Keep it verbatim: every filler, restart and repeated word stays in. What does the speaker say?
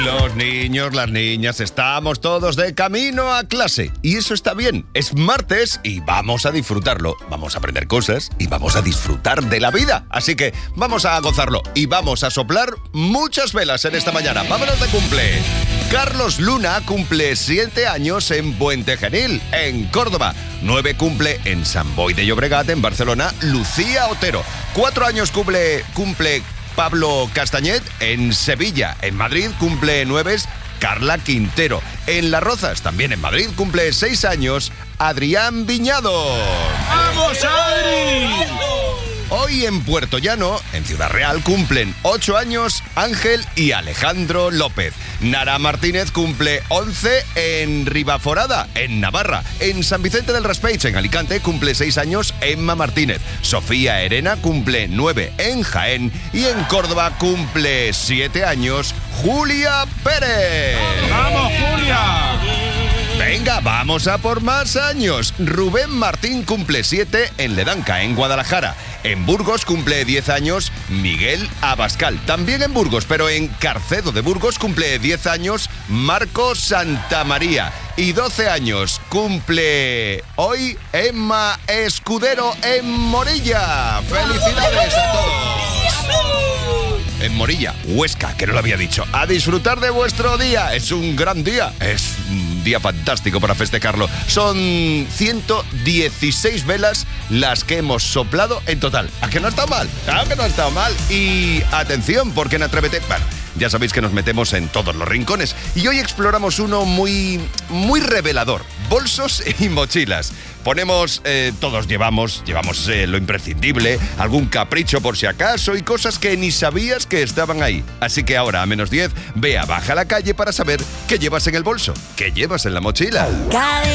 Los niños, las niñas, estamos todos de camino a clase. Y eso está bien. Es martes y vamos a disfrutarlo. Vamos a aprender cosas y vamos a disfrutar de la vida. Así que vamos a gozarlo y vamos a soplar muchas velas en esta mañana. ¡Vámonos de cumple! Carlos Luna cumple siete años en Puente Genil, en Córdoba. Nueve cumple en Sant Boi de Llobregat, en Barcelona, Lucía Otero. Cuatro años cumple, cumple Pablo Castañet en Sevilla. En Madrid cumple nueve Carla Quintero. En Las Rozas, también en Madrid, cumple seis años Adrián Viñado. ¡Vamos, Adri! Hoy en Puerto Llano, en Ciudad Real, cumplen ocho años Ángel y Alejandro López. Nara Martínez cumple once en Ribaforada, en Navarra. En San Vicente del Raspeig, en Alicante, cumple seis años Emma Martínez. Sofía Herena cumple nueve en Jaén. Y en Córdoba cumple siete años Julia Pérez. ¡Vamos, Julia! Venga, vamos a por más años. Rubén Martín cumple siete en Ledanca, en Guadalajara. En Burgos cumple diez años Miguel Abascal. También en Burgos, pero en Carcedo de Burgos cumple diez años Marco Santamaría. Y doce años cumple hoy Emma Escudero en Morilla. ¡Felicidades a todos! En Morilla, Huesca, que no lo había dicho. A disfrutar de vuestro día. Es un gran día. Es un día fantástico para festejarlo. Son ciento dieciséis velas las que hemos soplado en total. ¿A que no ha estado mal? Claro que no ha estado mal. Y atención, porque en Atrévete... Bueno, ya sabéis que nos metemos en todos los rincones. Y hoy exploramos uno muy, muy revelador. Bolsos y mochilas. Ponemos, eh, todos llevamos, llevamos eh, lo imprescindible, algún capricho por si acaso y cosas que ni sabías que estaban ahí. Así que ahora, a menos diez, ve a Baja a la Calle para saber qué llevas en el bolso, qué llevas en la mochila.